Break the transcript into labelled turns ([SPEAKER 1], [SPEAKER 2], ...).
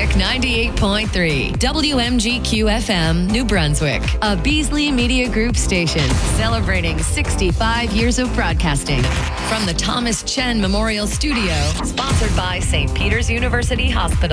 [SPEAKER 1] Brunswick 98.3, WMGQ FM, New Brunswick, a Beasley Media Group station celebrating 65 years of broadcasting from the Thomas Chen Memorial Studio, sponsored by St. Peter's University Hospital.